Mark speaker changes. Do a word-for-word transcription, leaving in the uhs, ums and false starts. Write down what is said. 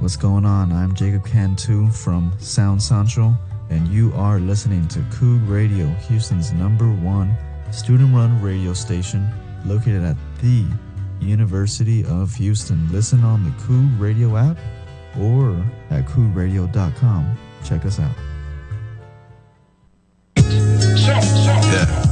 Speaker 1: What's going on? I'm Jacob Cantu from Sound Central, and you are listening to Coog Radio, Houston's number one student-run radio station located at the University of Houston. Listen on the Coog Radio app or at coog radio dot com. Check us out.